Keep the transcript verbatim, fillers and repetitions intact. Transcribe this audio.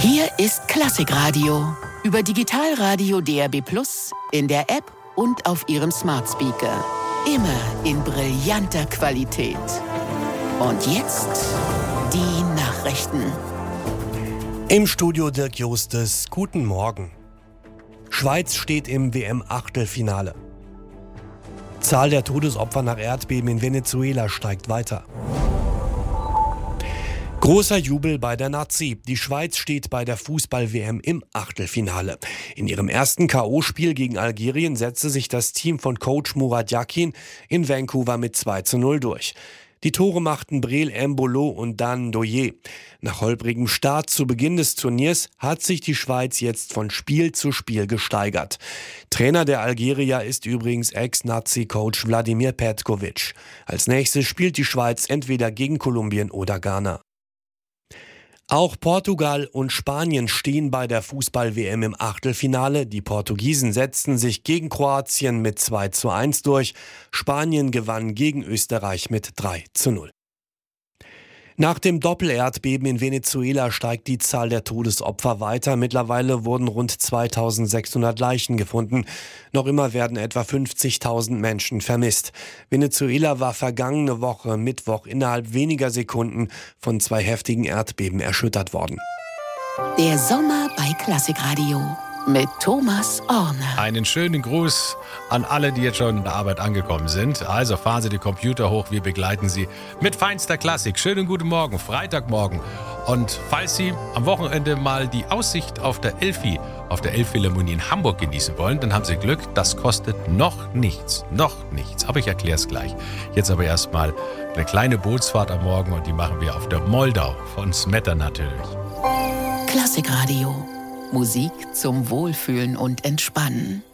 Hier ist Klassikradio. Über Digitalradio D A B plus, in der App und auf Ihrem Smart Speaker. Immer in brillanter Qualität. Und jetzt die Nachrichten. Im Studio Dirk Justes. Guten Morgen. Schweiz steht im W M-Achtelfinale. Zahl der Todesopfer nach Erdbeben in Venezuela steigt weiter. Großer Jubel bei der Nazi. Die Schweiz steht bei der Fußball-W M im Achtelfinale. In ihrem ersten K O-Spiel gegen Algerien setzte sich das Team von Coach Murat Yakin in Vancouver mit zwei zu null durch. Die Tore machten Breel Embolo und Dan Doye. Nach holprigem Start zu Beginn des Turniers hat sich die Schweiz jetzt von Spiel zu Spiel gesteigert. Trainer der Algerier ist übrigens Ex-Nazi-Coach Vladimir Petkovic. Als nächstes spielt die Schweiz entweder gegen Kolumbien oder Ghana. Auch Portugal und Spanien stehen bei der Fußball-W M im Achtelfinale. Die Portugiesen setzten sich gegen Kroatien mit zwei zu eins durch. Spanien gewann gegen Österreich mit drei zu null. Nach dem Doppelerdbeben in Venezuela steigt die Zahl der Todesopfer weiter. Mittlerweile wurden rund zweitausendsechshundert Leichen gefunden. Noch immer werden etwa fünfzigtausend Menschen vermisst. Venezuela war vergangene Woche Mittwoch innerhalb weniger Sekunden von zwei heftigen Erdbeben erschüttert worden. Der Sommer bei Klassikradio mit Thomas Orner. Einen schönen Gruß an alle, die jetzt schon in der Arbeit angekommen sind. Also fahren Sie die Computer hoch, wir begleiten Sie mit feinster Klassik. Schönen guten Morgen, Freitagmorgen. Und falls Sie am Wochenende mal die Aussicht auf der Elfi, auf der Elbphilharmonie in Hamburg genießen wollen, dann haben Sie Glück, das kostet noch nichts, noch nichts. Aber ich erkläre es gleich. Jetzt aber erstmal eine kleine Bootsfahrt am Morgen und die machen wir auf der Moldau von Smetter natürlich. Klassikradio. Musik zum Wohlfühlen und Entspannen.